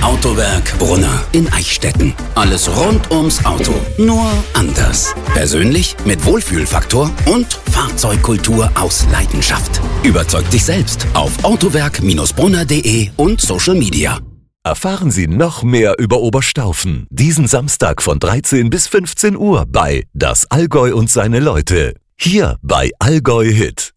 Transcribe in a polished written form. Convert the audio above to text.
Autowerk Brunner in Eichstätten. Alles rund ums Auto, nur anders. Persönlich mit Wohlfühlfaktor und Fahrzeugkultur aus Leidenschaft. Überzeug dich selbst auf autowerk-brunner.de und Social Media. Erfahren Sie noch mehr über Oberstaufen diesen Samstag von 13 bis 15 Uhr bei Das Allgäu und seine Leute. Hier bei Allgäu Hit.